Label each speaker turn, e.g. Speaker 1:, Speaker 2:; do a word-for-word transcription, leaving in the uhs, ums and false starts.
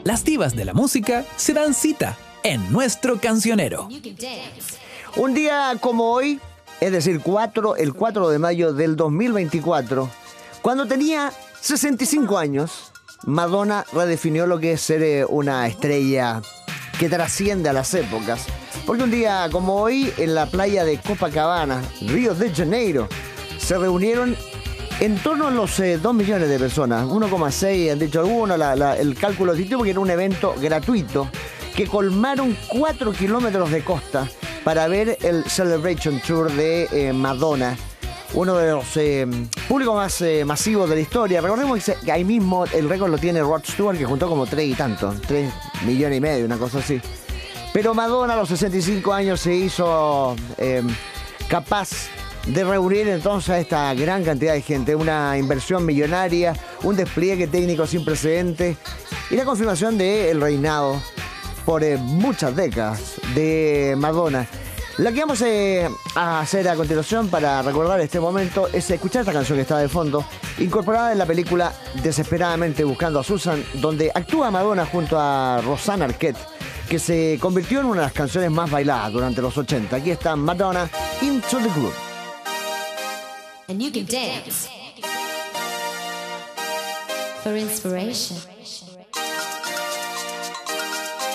Speaker 1: Las divas de la música se dan cita en nuestro cancionero.
Speaker 2: Un día como hoy, es decir, cuatro, el cuatro de mayo del dos mil veinticuatro, cuando tenía sesenta y cinco años, Madonna redefinió lo que es ser eh, una estrella que trasciende a las épocas. Porque un día como hoy, en la playa de Copacabana, Río de Janeiro, se reunieron en torno a los eh, dos millones de personas, uno coma seis han dicho algunos, la, la, el cálculo distinto, porque era un evento gratuito, que colmaron cuatro kilómetros de costa para ver el Celebration Tour de eh, Madonna, uno de los eh, públicos más eh, masivos de la historia. Recordemos que, se, que ahí mismo el récord lo tiene Rod Stewart, que juntó como tres y tanto, tres millones y medio, una cosa así. Pero Madonna a los sesenta y cinco años se hizo eh, capaz de reunir entonces a esta gran cantidad de gente, una inversión millonaria, un despliegue técnico sin precedentes y la confirmación del reinado por eh, muchas décadas de Madonna. Lo que vamos eh, a hacer a continuación para recordar este momento es escuchar esta canción que está de fondo, incorporada en la película Desesperadamente Buscando a Susan, donde actúa Madonna junto a Rosanna Arquette, que se convirtió en una de las canciones más bailadas durante los ochenta. Aquí está Madonna, Into the Groove.
Speaker 3: And you can dance for inspiration.